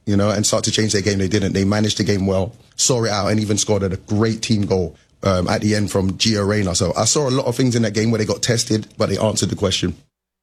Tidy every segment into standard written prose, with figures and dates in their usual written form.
and start to change their game. They didn't. They managed the game well, saw it out, and even scored a great team goal at the end from Gio Reyna. So I saw a lot of things in that game where they got tested, but they answered the question.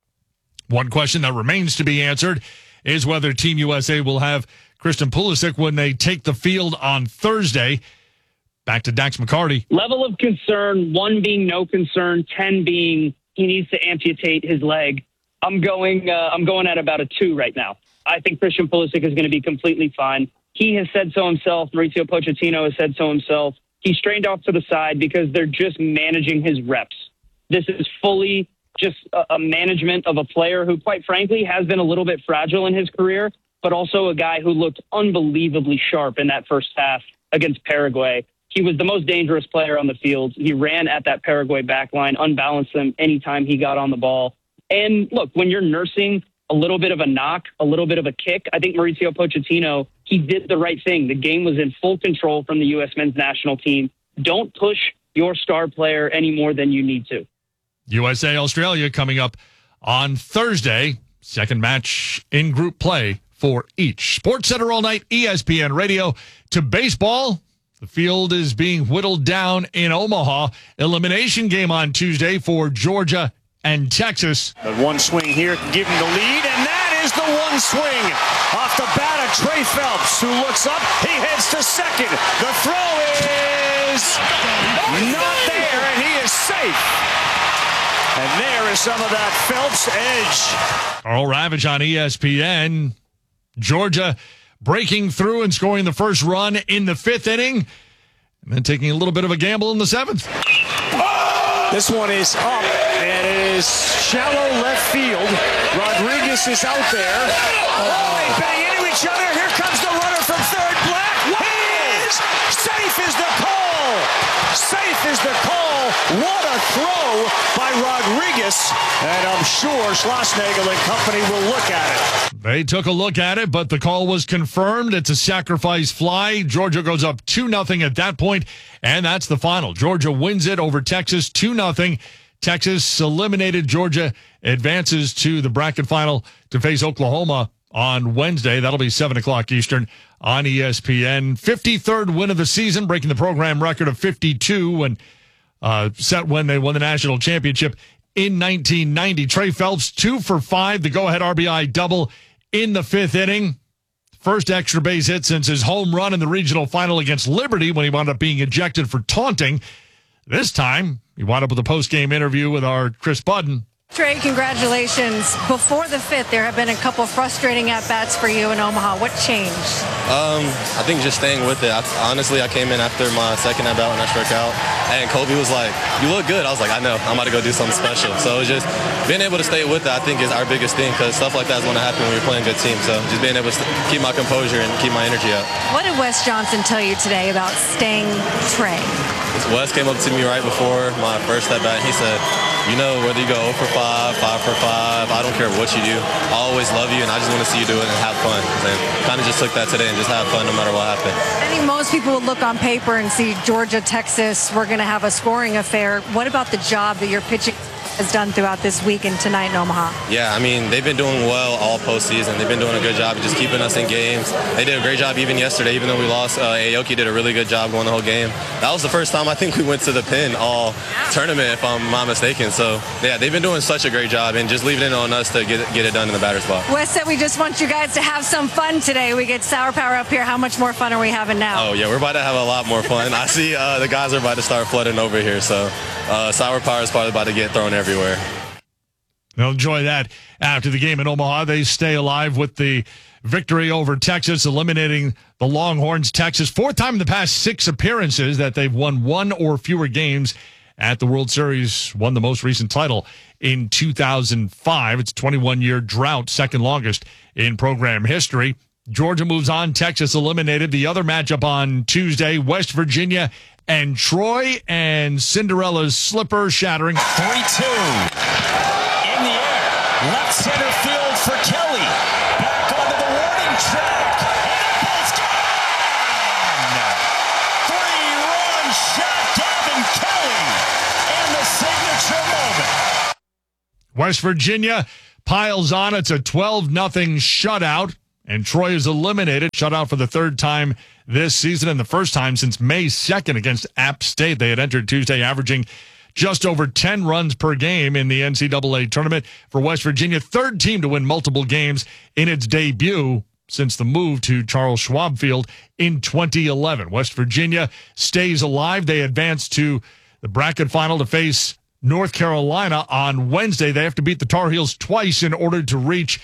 One question that remains to be answered is whether Team USA will have Christian Pulisic when they take the field on Thursday. Back to Dax McCarty. Level of concern, 1 being no concern, 10 being he needs to amputate his leg. I'm going at about a 2 right now. I think Christian Pulisic is going to be completely fine. He has said so himself. Mauricio Pochettino has said so himself. He's strained off to the side because they're just managing his reps. This is fully just a management of a player who, quite frankly, has been a little bit fragile in his career, but also a guy who looked unbelievably sharp in that first half against Paraguay. He was the most dangerous player on the field. He ran at that Paraguay back line, unbalanced them anytime he got on the ball. And look, when you're nursing a little bit of a knock, a little bit of a kick, I think Mauricio Pochettino, he did the right thing. The game was in full control from the U.S. men's national team. Don't push your star player any more than you need to. USA-Australia coming up on Thursday. Second match in group play for each. SportsCenter all night, ESPN Radio. To baseball, the field is being whittled down in Omaha. Elimination game on Tuesday for Georgia and Texas. But one swing here can give him the lead, and that is the one swing off the bat of Trey Phelps, who looks up. He heads to second. The throw is not there, and he is safe. And there is some of that Phelps edge. Carl Ravage on ESPN. Georgia breaking through and scoring the first run in the 5th inning, and then taking a little bit of a gamble in the 7th. This one is up, and it is shallow left field. Rodriguez is out there. Oh, they bang into each other. Here comes the runner from third. Black. He is safe is the call. Safe is the call. What a throw by Rodriguez. And I'm sure Schlossnagle and company will look at it. They took a look at it, but the call was confirmed. It's a sacrifice fly. Georgia goes up 2-0 at that point, and that's the final. Georgia wins it over Texas 2-0. Texas eliminated. Georgia advances to the bracket final to face Oklahoma on Wednesday. That'll be 7 o'clock Eastern on ESPN. 53rd win of the season, breaking the program record of 52 and set when they won the national championship in 1990. Trey Phelps, 2 for 5, the go-ahead RBI double in the 5th inning. First extra base hit since his home run in the regional final against Liberty when he wound up being ejected for taunting. This time, he wound up with a post-game interview with our Chris Budden. Trey, congratulations. Before the 5th, there have been a couple frustrating at-bats for you in Omaha. What changed? I think just staying with it. Honestly, I came in after my second at-bat when I struck out, and Kobe was like, "You look good." I was like, "I know. I'm about to go do something special." So it was just being able to stay with it, I think, is our biggest thing, because stuff like that is going to happen when you're playing good teams. So just being able to keep my composure and keep my energy up. What did Wes Johnson tell you today about staying Trey? Wes came up to me right before my first at-bat, and he said, "You know, whether you go 0 for 5, 5 for 5, I don't care what you do. I always love you, and I just want to see you do it and have fun." And kind of just took that today and just have fun no matter what happened. I think most people would look on paper and see Georgia, Texas, we're going to have a scoring affair. What about the job that your pitching has done throughout this week and tonight in Omaha? Yeah, I mean, they've been doing well all postseason. They've been doing a good job of just keeping us in games. They did a great job even yesterday, even though we lost. Aoki did a really good job going the whole game. That was the first time I think we went to the pin all tournament, if I'm not mistaken. So, yeah, they've been doing such a great job and just leaving it on us to get it done in the batter's box. Wes said we just want you guys to have some fun today. We get Sour Power up here. How much more fun are we having now? Oh, yeah, we're about to have a lot more fun. I see the guys are about to start flooding over here. So, Sour Power is probably about to get thrown everywhere. They'll enjoy that after the game in Omaha. They stay alive with the victory over Texas, eliminating the Longhorns. Texas, 4th time in the past 6 appearances that they've won 1 or fewer games at the World Series, won the most recent title in 2005. It's a 21-year drought, second longest in program history. Georgia moves on. Texas eliminated. The other matchup on Tuesday, West Virginia and Troy, and Cinderella's slipper shattering. 3-2. Left center field for Kelly. Back onto the warning track. And it's gone! 3-run shot, Gavin Kelly. And the signature moment. West Virginia piles on. It's a 12-0 shutout. And Troy is eliminated, shut out for the third time this season and the first time since May 2nd against App State. They had entered Tuesday averaging just over 10 runs per game in the NCAA tournament. For West Virginia, third team to win multiple games in its debut since the move to Charles Schwab Field in 2011. West Virginia stays alive. They advance to the bracket final to face North Carolina on Wednesday. They have to beat the Tar Heels twice in order to reach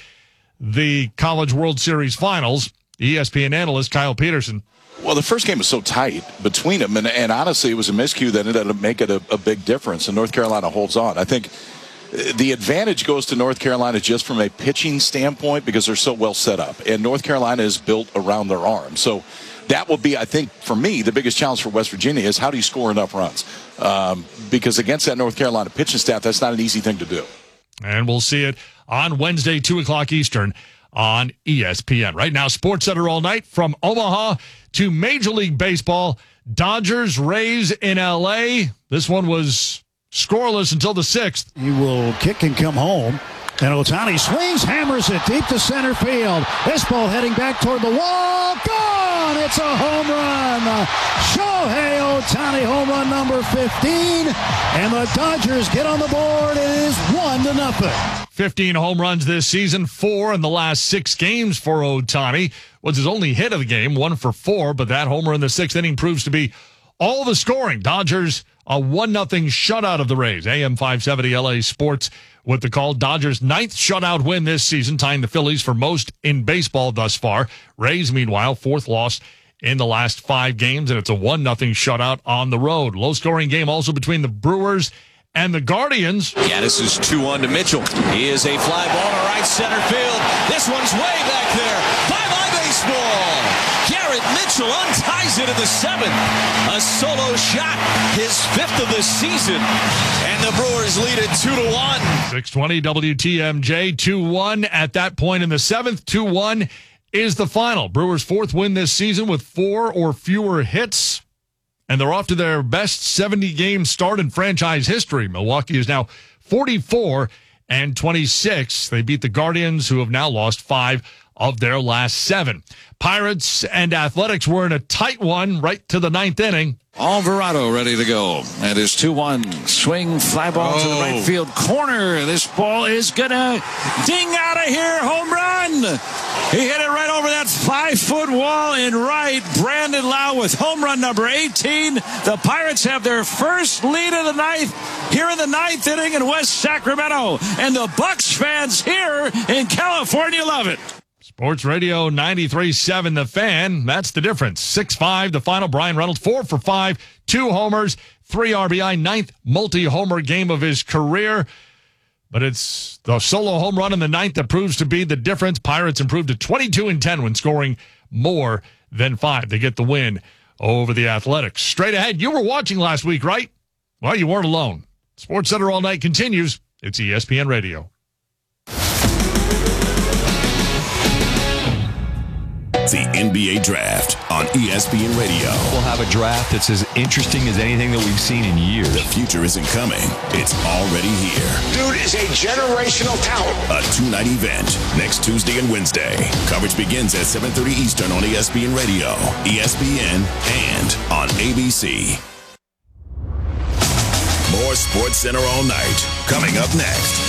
the College World Series finals. ESPN analyst Kyle Peterson. Well, the first game was so tight between them, and honestly, it was a miscue that ended up making a big difference, and North Carolina holds on. I think the advantage goes to North Carolina just from a pitching standpoint because they're so well set up, and North Carolina is built around their arm. So that will be, I think, for me, the biggest challenge for West Virginia is how do you score enough runs? Because against that North Carolina pitching staff, that's not an easy thing to do. And we'll see it on Wednesday, 2 o'clock Eastern on ESPN. Right now, Sports Center all night from Omaha to Major League Baseball. Dodgers, Rays in L.A. This one was scoreless until the 6th. He will kick and come home. And Ohtani swings, hammers it deep to center field. This ball heading back toward the wall. Gone! It's a home run. Shohei Ohtani, home run number 15. And the Dodgers get on the board. It is 1-0. 15 home runs this season, 4 in the last 6 games for Ohtani. Was his only hit of the game, 1 for 4, but that homer in the 6th inning proves to be all the scoring. Dodgers, a 1-0 shutout of the Rays. AM 570 LA Sports with the call. Dodgers' 9th shutout win this season, tying the Phillies for most in baseball thus far. Rays, meanwhile, 4th loss in the last 5 games, and it's a 1-0 shutout on the road. Low-scoring game also between the Brewers and the Guardians. Yeah, this is 2-1 to Mitchell. He is a fly ball to right center field. This one's way back there. Bye-bye baseball. Garrett Mitchell unties it in the 7th. A solo shot, his 5th of the season. And the Brewers lead it 2-1. 620 WTMJ, 2-1 at that point in the 7th. 2-1 is the final. Brewers' 4th win this season with 4 or fewer hits. And they're off to their best 70-game start in franchise history. Milwaukee is now 44-26. They beat the Guardians, who have now lost 5 of their last 7. Pirates and Athletics were in a tight one right to the 9th inning. Alvarado ready to go. And his 2-1 swing, fly ball to the right field corner. This ball is going to ding out of here. Home run. He hit it right over that 5-foot wall in right. Brandon Lau with home run number 18. The Pirates have their first lead of the ninth here in the 9th inning in West Sacramento. And the Bucks fans here in California love it. Sports Radio 93.7 The Fan. That's the difference. 6-5 the final. Brian Reynolds 4 for 5, 2 homers, 3 RBI, 9th multi-homer game of his career. But it's the solo home run in the 9th that proves to be the difference. Pirates improved to 22-10 when scoring more than 5. They get the win over the Athletics. Straight ahead, you were watching last week, right? Well, you weren't alone. Sports Center All Night continues. It's ESPN Radio. The NBA Draft on ESPN Radio. We'll have a draft that's as interesting as anything that we've seen in years. The future isn't coming. It's already here. Dude is a generational talent. A 2-night event next Tuesday and Wednesday. Coverage begins at 7:30 Eastern on ESPN Radio, ESPN, and on ABC. More Sports Center all night. Coming up next.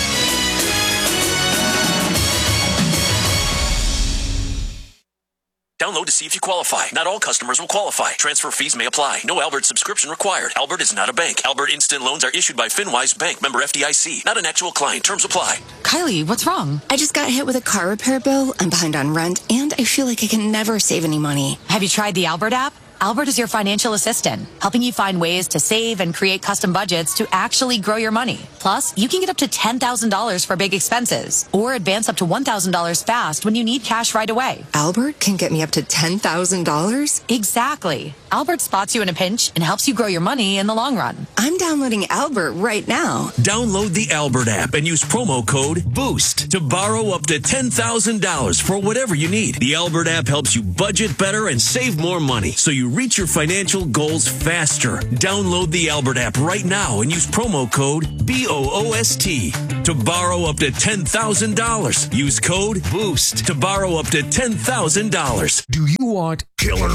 Download to see if you qualify. Not all customers will qualify. Transfer fees may apply. No Albert subscription required. Albert is not a bank. Albert Instant Loans are issued by FinWise Bank. Member FDIC. Not an actual client. Terms apply. Kylie, what's wrong? I just got hit with a car repair bill. I'm behind on rent, and I feel like I can never save any money. Have you tried the Albert app? Albert is your financial assistant, helping you find ways to save and create custom budgets to actually grow your money. Plus, you can get up to $10,000 for big expenses or advance up to $1,000 fast when you need cash right away. Albert can get me up to $10,000? Exactly. Albert spots you in a pinch and helps you grow your money in the long run. I'm downloading Albert right now. Download the Albert app and use promo code BOOST to borrow up to $10,000 for whatever you need. The Albert app helps you budget better and save more money, so you reach your financial goals faster. Download the Albert app right now and use promo code BOOST. BOOST to borrow up to $10,000. Use code BOOST to borrow up to $10,000. Do you want killer